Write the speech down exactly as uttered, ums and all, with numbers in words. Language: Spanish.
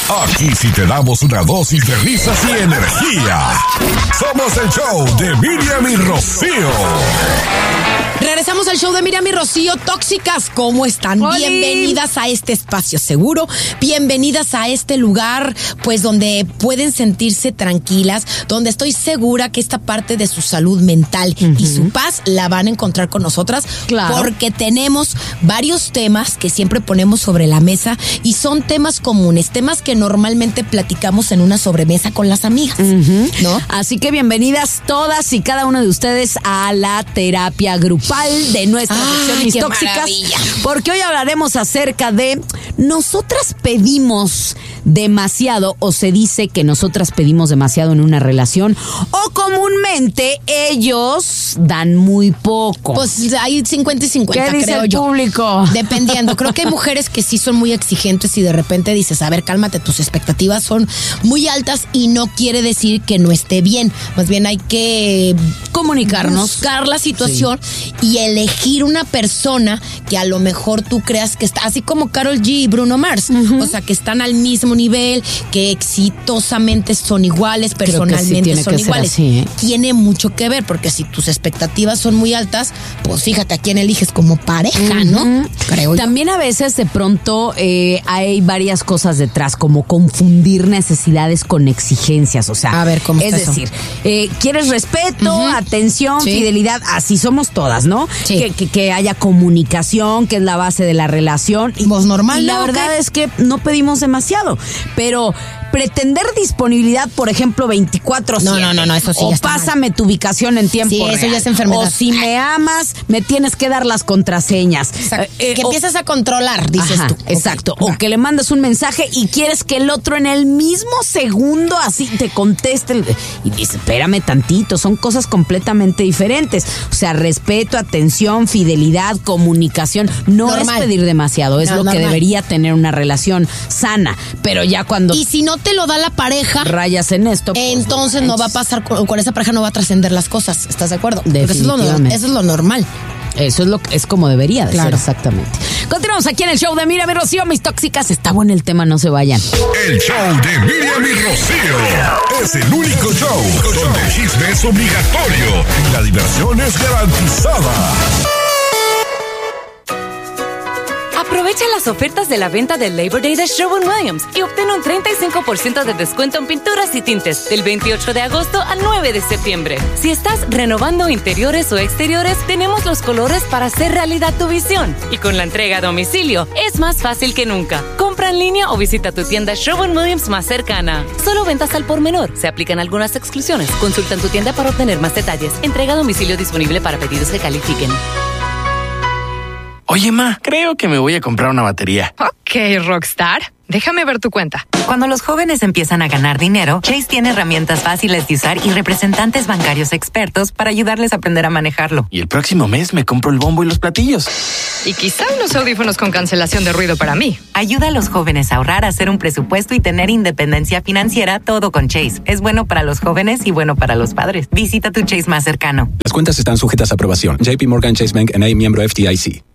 Aquí sí te damos una dosis de risas y energía. Somos el show de Miriam y Rocío. Regresamos al show de Miriam y Rocío. Tóxicas, ¿cómo están? ¡Oli! Bienvenidas a este espacio seguro. Bienvenidas a este lugar, pues, donde pueden sentirse tranquilas, donde estoy segura que esta parte de su salud mental uh-huh. y su paz la van a encontrar con nosotras. Claro. Porque tenemos varios temas que siempre ponemos sobre la mesa y son temas comunes, temas que normalmente platicamos en una sobremesa con las amigas, uh-huh. ¿no? Así que bienvenidas todas y cada una de ustedes a la terapia grupal de nuestra sección Mis Tóxicas, maravilla. Porque hoy hablaremos acerca de nosotras pedimos demasiado, o se dice que nosotras pedimos demasiado en una relación, o comúnmente ellos dan muy poco. Pues hay cincuenta y cincuenta, ¿Qué dice creo el yo. público? Dependiendo. Creo que hay mujeres que sí son muy exigentes y de repente dices, a ver, cálmate, tus expectativas son muy altas y no quiere decir que no esté bien. Más bien hay que comunicarnos, buscar la situación sí. y elegir una persona que a lo mejor tú creas que está, así como Karol G y Bruno Mars, uh-huh. o sea, que están al mismo nivel, que exitosamente son iguales, personalmente sí, son iguales. Así, ¿eh? Tiene mucho que ver, porque si tus expectativas son muy altas, pues fíjate a quién eliges como pareja, uh-huh. ¿no? Creo También yo. A veces de pronto eh, hay varias cosas detrás, como confundir necesidades con exigencias, o sea, a ver, ¿cómo es está decir, eso? Eh, quieres respeto, uh-huh. atención, sí. fidelidad, así somos todas, ¿no? Sí. Que, que, que haya comunicación, que es la base de la relación. Y, pues normal, y la ¿no? verdad ¿Qué? es que no pedimos demasiado, pero pretender disponibilidad, por ejemplo, veinticuatro siete. No, no, no, no, eso sí o ya está pásame mal. Tu ubicación en tiempo sí, real. eso ya es enfermedad. O si me amas, me tienes que dar las contraseñas. Exacto. Eh, que o, empiezas a controlar, dices ajá, tú. Exacto. Okay. O que le mandas un mensaje y quieres que el otro en el mismo segundo así te conteste. Y dices, espérame tantito, son cosas completamente diferentes. O sea, respeto, atención, fidelidad, comunicación. No normal. Es pedir demasiado, es no, lo normal. que debería tener una relación sana. Pero ya cuando... Y si no te lo da la pareja, rayas en esto, pues, entonces no, no va a pasar con, con esa pareja, no va a trascender las cosas. ¿Estás de acuerdo? Porque eso es lo, eso es lo normal. Eso es lo es como debería de claro. ser, exactamente. Continuamos aquí en el show de Miriam y Rocío, Mis Tóxicas. Está bueno el tema, no se vayan. El show de Miriam y Rocío es el único show donde el chisme es obligatorio y la diversión es garantizada. Aprovecha las ofertas de la venta del Labor Day de Sherwin-Williams y obtén un treinta y cinco por ciento de descuento en pinturas y tintes del veintiocho de agosto al nueve de septiembre. Si estás renovando interiores o exteriores, tenemos los colores para hacer realidad tu visión. Y con la entrega a domicilio, es más fácil que nunca. Compra en línea o visita tu tienda Sherwin-Williams más cercana. Solo ventas al por menor. Se aplican algunas exclusiones. Consulta en tu tienda para obtener más detalles. Entrega a domicilio disponible para pedidos que califiquen. Oye, ma, creo que me voy a comprar una batería. Ok, Rockstar. Déjame ver tu cuenta. Cuando los jóvenes empiezan a ganar dinero, Chase tiene herramientas fáciles de usar y representantes bancarios expertos para ayudarles a aprender a manejarlo. Y el próximo mes me compro el bombo y los platillos. Y quizá unos audífonos con cancelación de ruido para mí. Ayuda a los jóvenes a ahorrar, a hacer un presupuesto y tener independencia financiera, todo con Chase. Es bueno para los jóvenes y bueno para los padres. Visita tu Chase más cercano. Las cuentas están sujetas a aprobación. J P Morgan Chase Bank N A, miembro F D I C.